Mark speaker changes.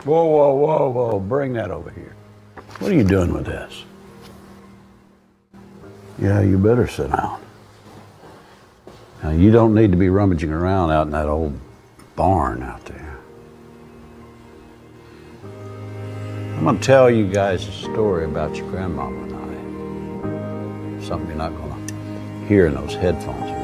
Speaker 1: Whoa, whoa, whoa, whoa. Bring that over here. What are you doing with this? Yeah, you better sit down. Now, you don't need to be rummaging around out in that old barn out there. I'm going to tell you guys a story about your grandmama and I. Something you're not going to hear in those headphones.